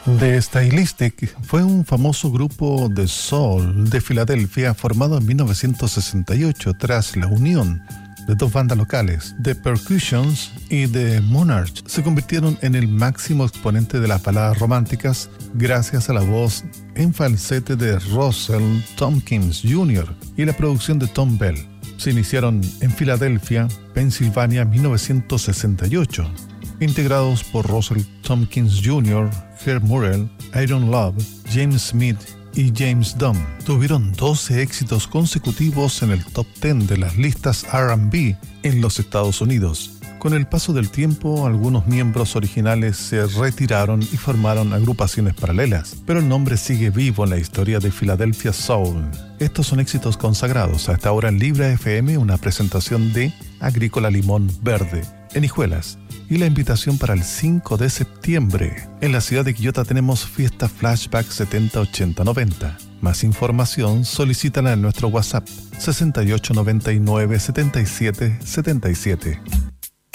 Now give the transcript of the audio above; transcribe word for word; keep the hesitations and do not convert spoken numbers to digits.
The Stylistic fue un famoso grupo de soul de Filadelfia formado en mil novecientos sesenta y ocho tras la unión de dos bandas locales, The Percussions y The Monarchs. Se convirtieron en el máximo exponente de las baladas románticas gracias a la voz en falsete de Russell Tompkins junior y la producción de Tom Bell. Se iniciaron en Filadelfia, Pensilvania, en mil novecientos sesenta y ocho, integrados por Russell Tompkins junior, Herb Murrell, Aaron Love, James Smith y James Dunn. Tuvieron doce éxitos consecutivos en el top diez de las listas R and B en los Estados Unidos. Con el paso del tiempo, algunos miembros originales se retiraron y formaron agrupaciones paralelas, pero el nombre sigue vivo en la historia de Philadelphia Soul. Estos son éxitos consagrados. Hasta ahora en Libra F M, una presentación de Agrícola Limón Verde en Hijuelas. Y la invitación para el cinco de septiembre. En la ciudad de Quillota tenemos Fiesta Flashback setenta ochenta noventa. Más información solicítala en nuestro WhatsApp sesenta y ocho noventa y nueve setenta y siete setenta y siete.